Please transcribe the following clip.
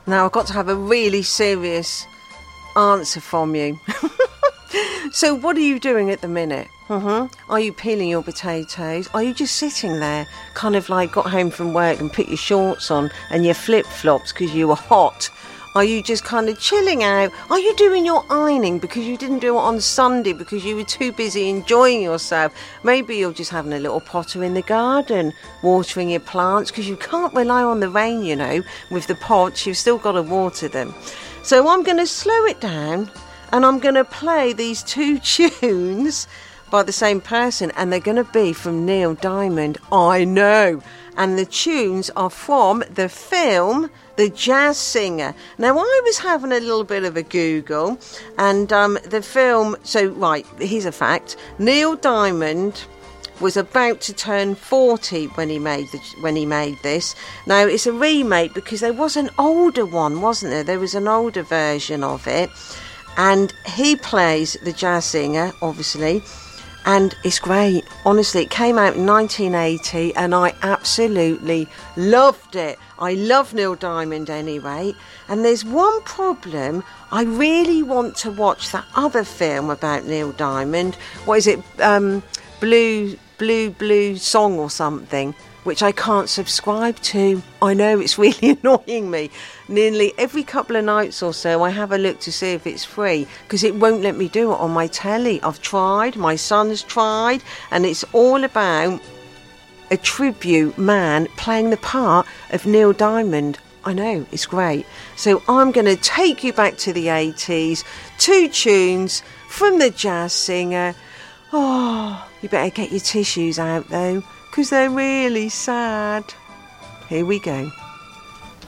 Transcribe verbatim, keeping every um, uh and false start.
Now, I've got to have a really serious answer from you. So, what are you doing at the minute? Mm-hmm. Are you peeling your potatoes? Are you just sitting there, kind of like got home from work and put your shorts on and your flip-flops because you were hot? Are you just kind of chilling out? Are you doing your ironing because you didn't do it on Sunday because you were too busy enjoying yourself? Maybe you're just having a little potter in the garden, watering your plants, because you can't rely on the rain, you know. With the pots, you've still got to water them. So I'm going to slow it down and I'm going to play these two tunes by the same person, and they're going to be from Neil Diamond. I know. And the tunes are from the film The Jazz Singer. Now, I was having a little bit of a Google, and um, the film... So, right, here's a fact. Neil Diamond was about to turn forty when he made the, when he made this. Now, it's a remake because there was an older one, wasn't there? There was an older version of it. And he plays the jazz singer, obviously. And it's great. Honestly, it came out in nineteen eighty and I absolutely loved it. I love Neil Diamond anyway. And there's one problem. I really want to watch that other film about Neil Diamond. What is it? Um, Blue, Blue, Blue Song or something, which I can't subscribe to. I know, it's really annoying me. Nearly every couple of nights or so I have a look to see if it's free, because it won't let me do it on my telly. I've tried, my son's tried, and it's all about a tribute man playing the part of Neil Diamond. I know, it's great. So I'm going to take you back to the eighties, two tunes from the Jazz Singer. Oh, you better get your tissues out though, because they're really sad. Here we go.